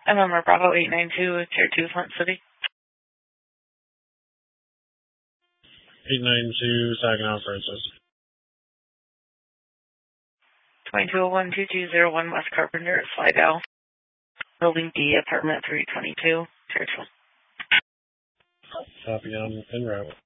MMR Bravo 892, Tier 2, Flint City. 892, Saginaw, Francis. 2201-2201 West Carpenter, Slidell. Building D, apartment 322, Tier 2. Copy, on en route.